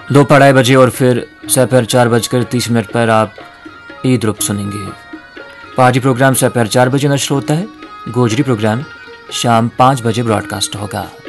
दोपहर 2:30 और फिर दोपहर 4:30 पर आप ईद रुप सुनेंगे। पार्टी प्रोग्राम दोपहर 4 बजे नश्र होता है। गोजरी प्रोग्राम शाम 5 बजे ब्रॉडकास्ट होगा।